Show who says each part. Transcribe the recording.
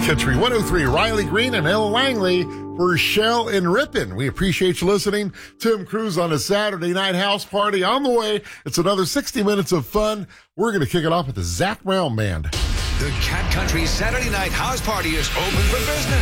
Speaker 1: Country 103, Riley Green and Ella Langley for Shell and Ripon. We appreciate you listening. Tim Cruz on a Saturday night house party on the way. It's another 60 minutes of fun. We're going to kick it off with the Zach Brown Band.
Speaker 2: The Cat Country Saturday night house party is open for business.